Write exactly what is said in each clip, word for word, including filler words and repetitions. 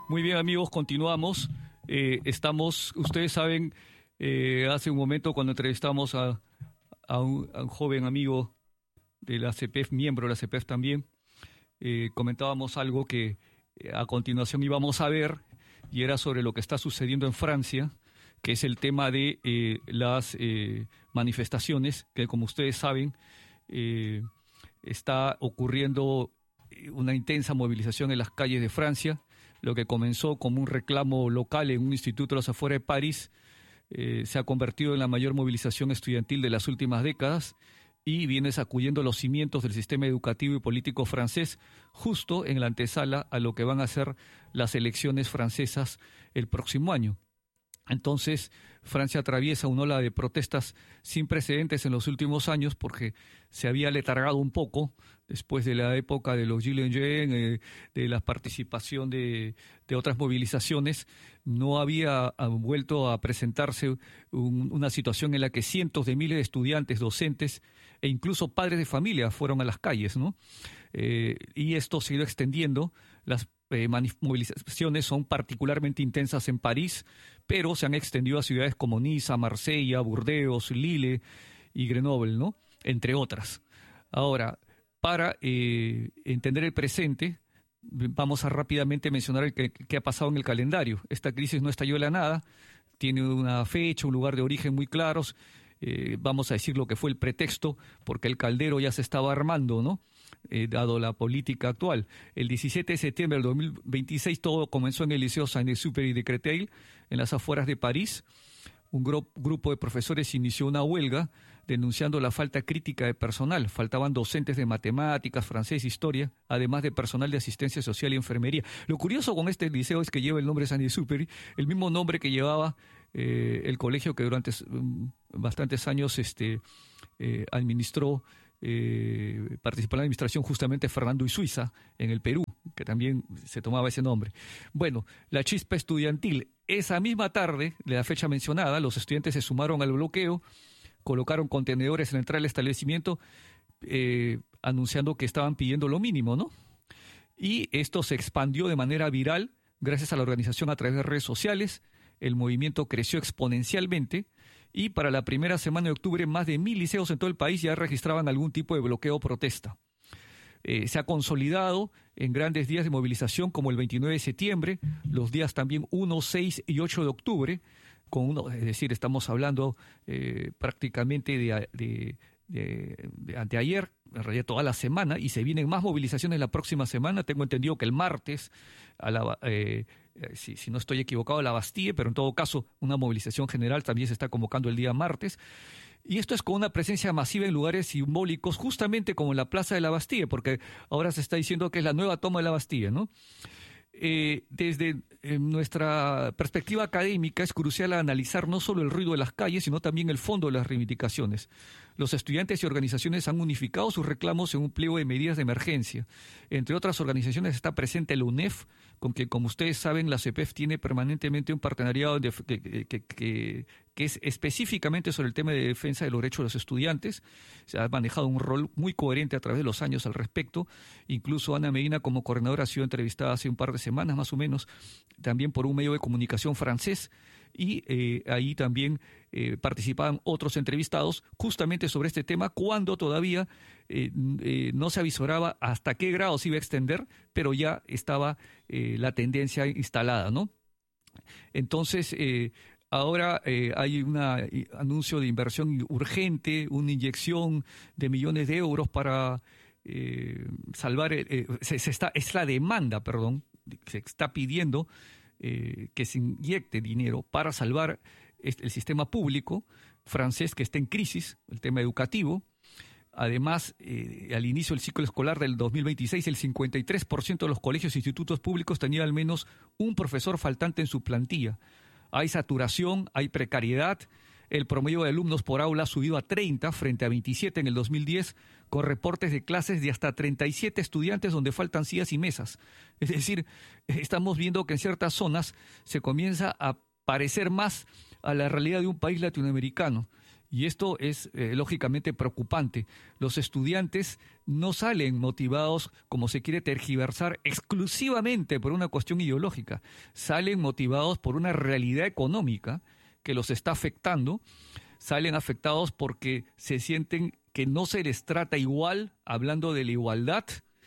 Muy bien, amigos, continuamos. Eh, estamos, ustedes saben, eh, hace un momento cuando entrevistamos a, a, un, a un joven amigo de la C P F, miembro de la C P F también, eh, comentábamos algo que eh, a continuación íbamos a ver, y era sobre lo que está sucediendo en Francia, que es el tema de eh, las eh, manifestaciones, que como ustedes saben, eh, está ocurriendo una intensa movilización en las calles de Francia. Lo que comenzó como un reclamo local en un instituto a las afueras de París eh, se ha convertido en la mayor movilización estudiantil de las últimas décadas y viene sacudiendo los cimientos del sistema educativo y político francés justo en la antesala a lo que van a ser las elecciones francesas el próximo año. Entonces, Francia atraviesa una ola de protestas sin precedentes en los últimos años porque se había letargado un poco después de la época de los Gilets Jaunes, eh, de la participación de, de otras movilizaciones. No había vuelto a presentarse un, una situación en la que cientos de miles de estudiantes, docentes e incluso padres de familia fueron a las calles, ¿no? Eh, y esto se ha ido extendiendo. Las Eh, movilizaciones son particularmente intensas en París, pero se han extendido a ciudades como Niza, Marsella, Burdeos, Lille y Grenoble, ¿no? Entre otras. Ahora, para eh, entender el presente, vamos a rápidamente mencionar el que, que ha pasado en el calendario. Esta crisis no estalló de la nada, tiene una fecha, un lugar de origen muy claros. Eh, vamos a decir lo que fue el pretexto, porque el caldero ya se estaba armando, ¿no? Eh, dado la política actual. El diecisiete de septiembre del dos mil veintiséis todo comenzó en el Liceo Saint-Exupéry de Créteil, en las afueras de París. Un gru- grupo de profesores inició una huelga denunciando la falta crítica de personal. Faltaban docentes de matemáticas, francés, historia, además de personal de asistencia social y enfermería. Lo curioso con este liceo es que lleva el nombre Saint-Exupéry, el mismo nombre que llevaba eh, el colegio que durante um, bastantes años este, eh, administró Eh, participó en la administración justamente Fernando y Suiza en el Perú, que también se tomaba ese nombre. Bueno, la chispa estudiantil. Esa misma tarde, de la fecha mencionada, los estudiantes se sumaron al bloqueo, colocaron contenedores en la entrada del establecimiento, eh, anunciando que estaban pidiendo lo mínimo, ¿no? Y esto se expandió de manera viral gracias a la organización a través de redes sociales. El movimiento creció exponencialmente y para la primera semana de octubre más de mil liceos en todo el país ya registraban algún tipo de bloqueo o protesta. Eh, se ha consolidado en grandes días de movilización como el veintinueve de septiembre, los días también uno, seis y ocho de octubre, con uno, es decir, estamos hablando eh, prácticamente de, de, de, de anteayer, en realidad toda la semana, y se vienen más movilizaciones la próxima semana. Tengo entendido que el martes, a la, eh, si, si no estoy equivocado, a la Bastille, pero en todo caso una movilización general también se está convocando el día martes. Y esto es con una presencia masiva en lugares simbólicos, justamente como en la Plaza de la Bastille, porque ahora se está diciendo que es la nueva toma de la Bastille, ¿no? Eh, desde eh, nuestra perspectiva académica es crucial analizar no solo el ruido de las calles, sino también el fondo de las reivindicaciones. Los estudiantes y organizaciones han unificado sus reclamos en un pliego de medidas de emergencia. Entre otras organizaciones está presente la U N E F, con que, como ustedes saben, la C P F tiene permanentemente un partenariado de, que, que, que, que es específicamente sobre el tema de defensa de los derechos de los estudiantes. Se ha manejado un rol muy coherente a través de los años al respecto. Incluso Ana Medina, como coordinadora, ha sido entrevistada hace un par de semanas más o menos, también por un medio de comunicación francés, y eh, ahí también eh, participaban otros entrevistados justamente sobre este tema cuando todavía eh, eh, no se avisoraba hasta qué grado se iba a extender, pero ya estaba eh, la tendencia instalada, ¿no? Entonces, eh, ahora eh, hay un anuncio de inversión urgente, una inyección de millones de euros para eh, salvar, eh, se, se está, es la demanda, perdón, se está pidiendo eh, que se inyecte dinero para salvar el sistema público francés que está en crisis, el tema educativo. Además, eh, al inicio del ciclo escolar del dos mil veintiséis, el cincuenta y tres por ciento de los colegios e institutos públicos tenía al menos un profesor faltante en su plantilla. Hay saturación, hay precariedad. El promedio de alumnos por aula ha subido a treinta frente a veintisiete en el dos mil diez, con reportes de clases de hasta treinta y siete estudiantes donde faltan sillas y mesas. Es decir, estamos viendo que en ciertas zonas se comienza a parecer más a la realidad de un país latinoamericano. Y esto es eh, lógicamente preocupante. Los estudiantes no salen motivados, como se quiere tergiversar, exclusivamente por una cuestión ideológica. Salen motivados por una realidad económica que los está afectando. Salen afectados porque se sienten que no se les trata igual, hablando de la igualdad.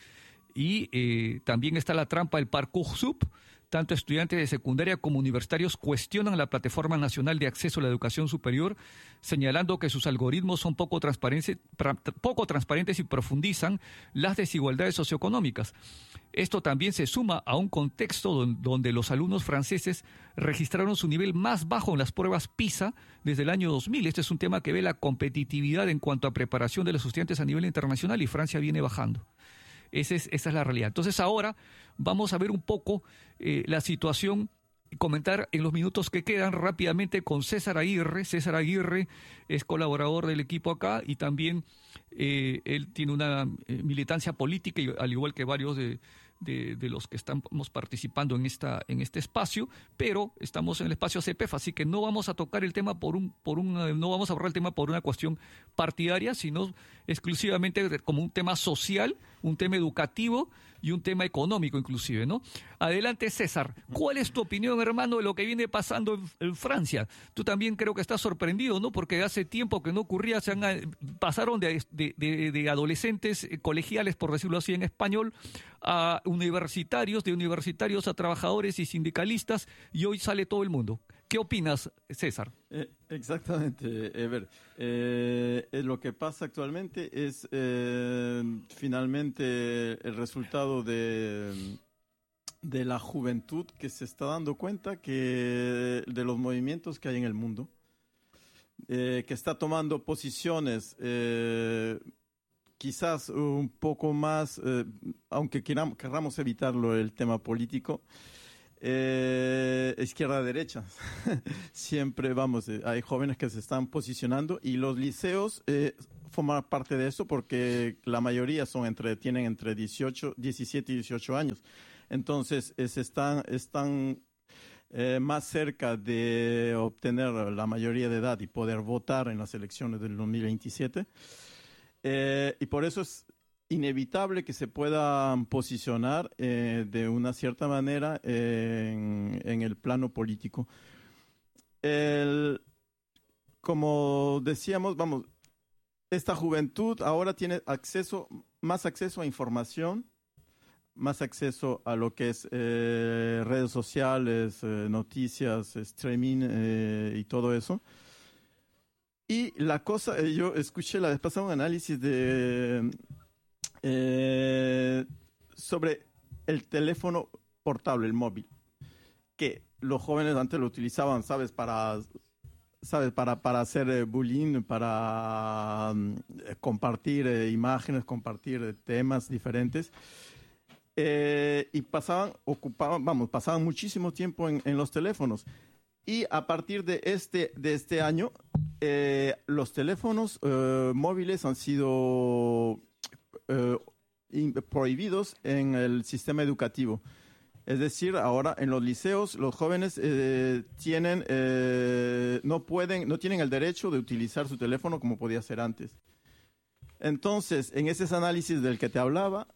Y eh, también está la trampa del Parcoursup. Tanto estudiantes de secundaria como universitarios cuestionan la Plataforma Nacional de Acceso a la Educación Superior, señalando que sus algoritmos son poco transparentes, poco transparentes y profundizan las desigualdades socioeconómicas. Esto también se suma a un contexto don, donde los alumnos franceses registraron su nivel más bajo en las pruebas PISA desde el año dos mil. Este es un tema que ve la competitividad en cuanto a preparación de los estudiantes a nivel internacional y Francia viene bajando. Esa es, esa es la realidad. Entonces ahora vamos a ver un poco eh, la situación, comentar en los minutos que quedan rápidamente con César Aguirre. César Aguirre es colaborador del equipo acá y también eh, él tiene una eh, militancia política, y, al igual que varios de, de, de los que estamos participando en esta en este espacio, pero estamos en el espacio C P E F, así que no vamos a tocar el tema por un por un no vamos a abordar el tema por una cuestión partidaria, sino exclusivamente como un tema social, un tema educativo y un tema económico inclusive, ¿no? Adelante, César. ¿Cuál es tu opinión, hermano, de lo que viene pasando en, en Francia? Tú también creo que estás sorprendido, ¿no? Porque hace tiempo que no ocurría, se han, pasaron de, de, de, de adolescentes colegiales, por decirlo así en español, a universitarios, de universitarios a trabajadores y sindicalistas, y hoy sale todo el mundo. ¿Qué opinas, César? Eh, exactamente, Ever. Eh, eh, lo que pasa actualmente es eh, finalmente el resultado de, de la juventud que se está dando cuenta que de los movimientos que hay en el mundo, eh, que está tomando posiciones eh, quizás un poco más, eh, aunque queramos, queramos evitarlo el tema político, Eh, izquierda-derecha. Siempre, vamos, eh, hay jóvenes que se están posicionando y los liceos eh, forman parte de eso porque la mayoría son entre, tienen entre dieciocho, diecisiete y dieciocho años. Entonces, eh, se están, están eh, más cerca de obtener la mayoría de edad y poder votar en las elecciones del dos mil veintisiete. Eh, y por eso es inevitable que se puedan posicionar eh, de una cierta manera eh, en, en el plano político. El, como decíamos, vamos, esta juventud ahora tiene acceso, más acceso a información, más acceso a lo que es eh, redes sociales, eh, noticias, streaming eh, y todo eso. Y la cosa, eh, yo escuché la vez pasada un análisis de Eh, sobre el teléfono portable, el móvil, que los jóvenes antes lo utilizaban, ¿sabes? Para, ¿sabes? Para, para hacer eh, bullying, para um, compartir eh, imágenes, compartir eh, temas diferentes. Eh, y pasaban, ocupaban, vamos, pasaban muchísimo tiempo en, en los teléfonos. Y a partir de este, de este año, eh, los teléfonos eh, móviles han sido Eh, in, prohibidos en el sistema educativo. Es decir, ahora en los liceos los jóvenes eh, tienen, eh, no pueden, no tienen el derecho de utilizar su teléfono como podía ser antes. Entonces, en ese análisis del que te hablaba,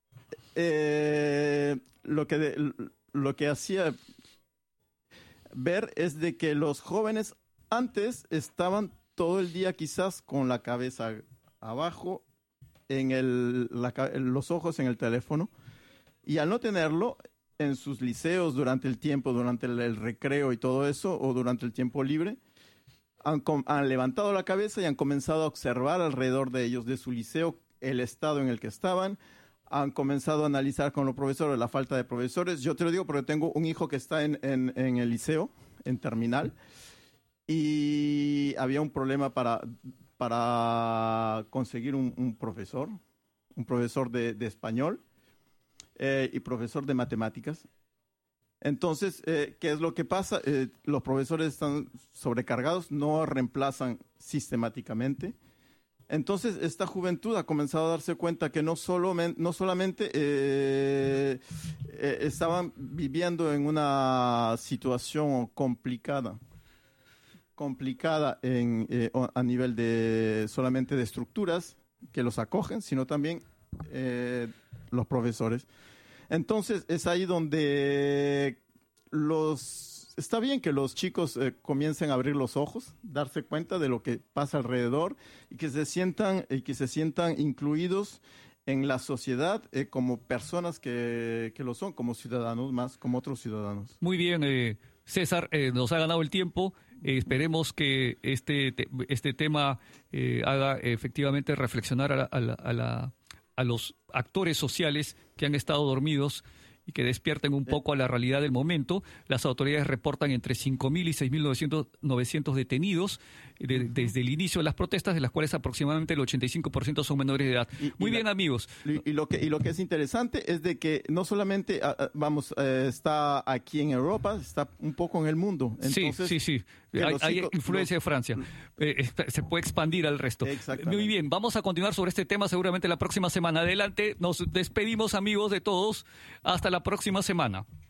eh, lo que de, lo que hacía ver es de que los jóvenes antes estaban todo el día quizás con la cabeza abajo, en el, la, los ojos en el teléfono, y al no tenerlo en sus liceos durante el tiempo, durante el, el recreo y todo eso, o durante el tiempo libre, han, han levantado la cabeza y han comenzado a observar alrededor de ellos, de su liceo, el estado en el que estaban, han comenzado a analizar con los profesores la falta de profesores. Yo te lo digo porque tengo un hijo que está en, en, en el liceo, en terminal, y había un problema para... para conseguir un, un profesor, un profesor de, de español eh, y profesor de matemáticas. Entonces, eh, ¿qué es lo que pasa? Eh, los profesores están sobrecargados, no reemplazan sistemáticamente. Entonces, esta juventud ha comenzado a darse cuenta que no, solo, no solamente eh, eh, estaban viviendo en una situación complicada, complicada en, eh, a nivel de solamente de estructuras que los acogen, sino también eh, los profesores. Entonces es ahí donde los está bien que los chicos eh, comiencen a abrir los ojos, darse cuenta de lo que pasa alrededor y que se sientan y que se sientan incluidos en la sociedad eh, como personas que, que lo son, como ciudadanos más, como otros ciudadanos. Muy bien, eh, César, eh, nos ha ganado el tiempo. Eh, esperemos que este, te, este tema eh, haga efectivamente reflexionar a, la, a, la, a, la, a los actores sociales que han estado dormidos y que despierten un poco a la realidad del momento. Las autoridades reportan entre cinco mil y seis mil novecientos detenidos de, desde el inicio de las protestas, de las cuales aproximadamente el ochenta y cinco por ciento son menores de edad. Y, Muy y bien, la, amigos. Y, y, lo que, y lo que es interesante es de que no solamente vamos eh, está aquí en Europa, está un poco en el mundo. Entonces, sí, sí, sí. Hay, hay chicos, influencia los, de Francia. Eh, se puede expandir al resto. Muy bien, vamos a continuar sobre este tema seguramente la próxima semana. Adelante, nos despedimos, amigos, de todos. Hasta la próxima semana.